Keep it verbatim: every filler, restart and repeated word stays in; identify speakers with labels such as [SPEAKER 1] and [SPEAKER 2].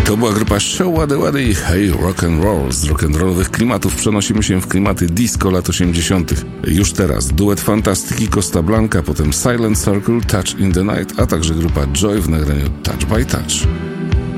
[SPEAKER 1] To była grupa Show Waddy Waddy i Hey Rock and Roll. Z rock'n'rollowych klimatów przenosimy się w klimaty disco lat osiemdziesiątych. Już teraz duet fantastyki Costa Blanca, potem Silent Circle, Touch in the Night, a także grupa Joy w nagraniu Touch by Touch.